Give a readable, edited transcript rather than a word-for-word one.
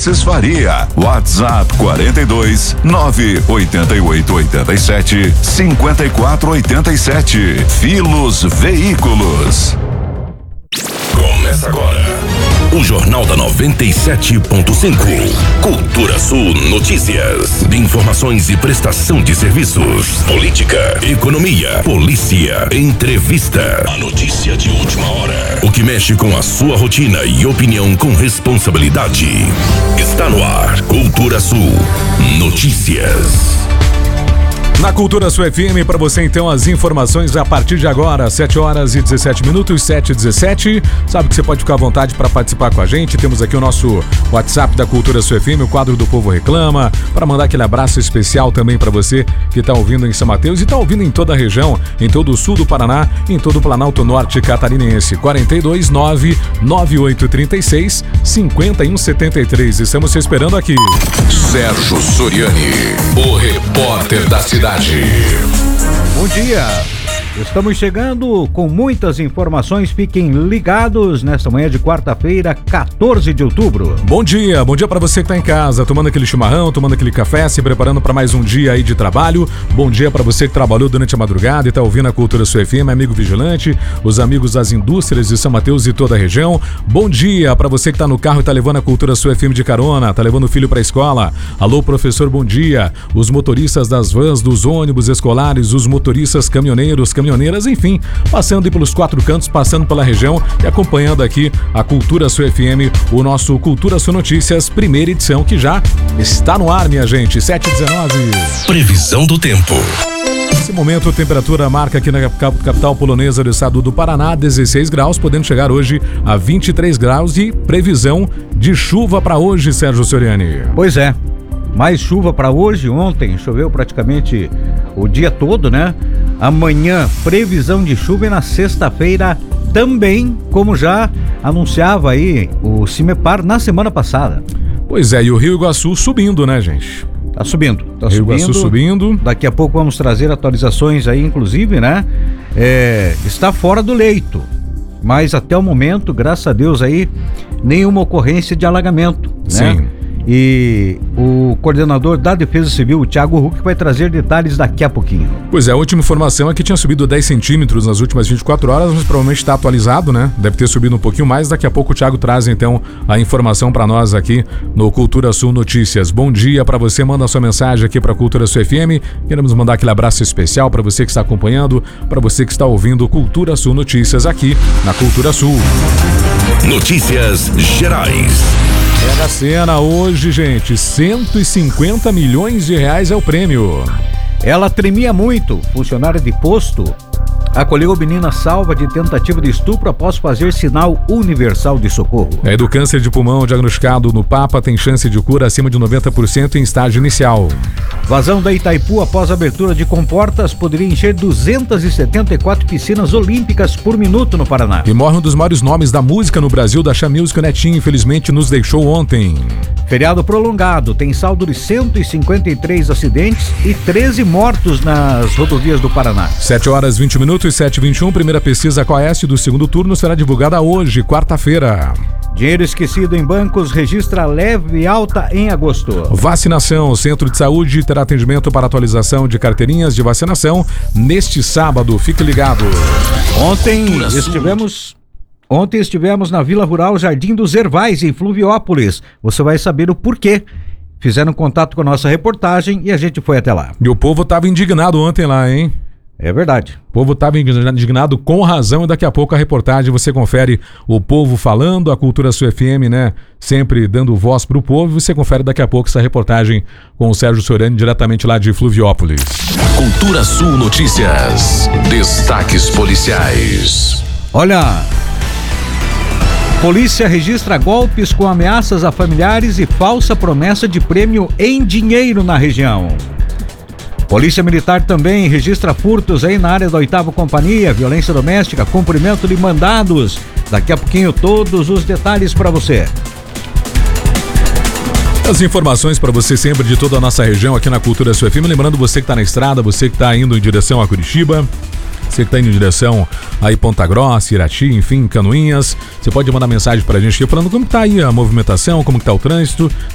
Casses Faria. WhatsApp 42 988 87 54 87. Filos Veículos. Começa agora o Jornal da 97.5. Cultura Sul Notícias. De informações e prestação de serviços. Política, economia, polícia, entrevista. A notícia de última hora. O que mexe com a sua rotina e opinião com responsabilidade. Está no ar. Cultura Sul Notícias. Na Cultura Sul FM, para você então as informações a partir de agora, 7 horas e 17 minutos, 7h17. Sabe que você pode ficar à vontade para participar com a gente. Temos aqui o nosso WhatsApp da Cultura Sul FM, o quadro do Povo Reclama, para mandar aquele abraço especial também para você que está ouvindo em São Mateus e está ouvindo em toda a região, em todo o sul do Paraná, em todo o Planalto Norte catarinense. 42 99836 5173. Estamos te esperando aqui. Sérgio Soriani, o repórter da cidade. Bom dia, estamos chegando com muitas informações, fiquem ligados nesta manhã de quarta-feira, 14 de outubro. Bom dia para você que tá em casa, tomando aquele chimarrão, tomando aquele café, se preparando para mais um dia aí de trabalho. Bom dia para você que trabalhou durante a madrugada e tá ouvindo a Cultura Sul FM, amigo vigilante, os amigos das indústrias de São Mateus e toda a região. Bom dia para você que tá no carro e tá levando a Cultura Sul FM de carona, tá levando o filho pra escola. Alô, professor, bom dia. Os motoristas das vans, dos ônibus escolares, os motoristas caminhoneiros, caminhoneiras, enfim, passando aí pelos quatro cantos, passando pela região e acompanhando aqui a Cultura Sul FM, o nosso Cultura Sul Notícias, primeira edição, que já está no ar, minha gente, 7h19. Previsão do tempo. Nesse momento, a temperatura marca aqui na capital polonesa do estado do Paraná, 16 graus, podendo chegar hoje a 23 graus e previsão de chuva para hoje, Sérgio Soriani. Pois é, mais chuva para hoje. Ontem choveu praticamente o dia todo, né? Amanhã, previsão de chuva, e na sexta-feira também, como já anunciava aí o CIMEPAR na semana passada. Pois é, e o Rio Iguaçu subindo, né, gente? Tá subindo. Rio Iguaçu subindo. Daqui a pouco vamos trazer atualizações aí, inclusive, né? Está fora do leito, mas até o momento, graças a Deus aí, nenhuma ocorrência de alagamento, né? Sim. E o coordenador da Defesa Civil, o Thiago Huck, vai trazer detalhes daqui a pouquinho. Pois é, a última informação é que tinha subido 10 centímetros nas últimas 24 horas, mas provavelmente está atualizado, né? Deve ter subido um pouquinho mais. Daqui a pouco o Thiago traz então a informação para nós aqui no Cultura Sul Notícias. Bom dia para você, manda sua mensagem aqui para Cultura Sul FM. Queremos mandar aquele abraço especial para você que está acompanhando, para você que está ouvindo Cultura Sul Notícias aqui na Cultura Sul. Notícias gerais. Mega Sena hoje, gente, 150 milhões de reais é o prêmio. Ela tremia muito. Funcionária de posto acolheu menina salva de tentativa de estupro após fazer sinal universal de socorro. Do câncer de pulmão diagnosticado no Papa tem chance de cura acima de 90% em estágio inicial. Vazão da Itaipu após abertura de comportas poderia encher 274 piscinas olímpicas por minuto no Paraná. E morre um dos maiores nomes da música no Brasil, da Xa Music, o Netinho, infelizmente nos deixou ontem. Feriado prolongado, tem saldo de 153 acidentes e 13 mortos nas rodovias do Paraná. 7 horas 20 minutos, 7h21, primeira pesquisa Coeste do segundo turno será divulgada hoje, quarta-feira. Dinheiro esquecido em bancos registra leve alta em agosto. Vacinação, Centro de Saúde terá atendimento para atualização de carteirinhas de vacinação neste sábado, fique ligado. Ontem estivemos na Vila Rural Jardim dos Hervais, em Fluviópolis. Você vai saber o porquê. Fizeram contato com a nossa reportagem e a gente foi até lá. E o povo estava indignado ontem lá, hein? É verdade. O povo estava indignado com razão e daqui a pouco a reportagem você confere o povo falando, a Cultura Sul FM, né? Sempre dando voz para o povo. Você confere daqui a pouco essa reportagem com o Sérgio Soriani, diretamente lá de Fluviópolis. Cultura Sul Notícias. Destaques policiais. Olha, polícia registra golpes com ameaças a familiares e falsa promessa de prêmio em dinheiro na região. Polícia Militar também registra furtos aí na área da 8ª Companhia, violência doméstica, cumprimento de mandados. Daqui a pouquinho todos os detalhes para você. As informações para você sempre de toda a nossa região aqui na Cultura Sul FM. Lembrando você que está na estrada, você que está indo em direção a Curitiba, você que está indo em direção aí Ponta Grossa, Irati, enfim, Canoinhas, você pode mandar mensagem pra gente aqui falando como tá aí a movimentação, como que tá o trânsito.